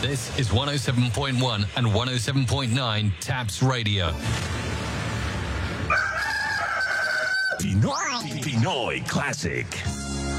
This is 107.1 and 107.9 Taps Radio. Pinoy Classic.